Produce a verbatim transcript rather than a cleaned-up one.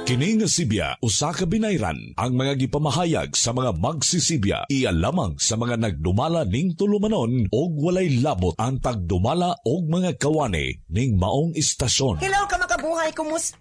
Kini nga Sibya usa ka binayran ang mga gipamahayag sa mga magsisibya iya lamang sa mga nagdumala ning tulumanon og walay labot ang pagdumala og mga kawani ning maong istasyon. Hello ka makabuhay, kumusta?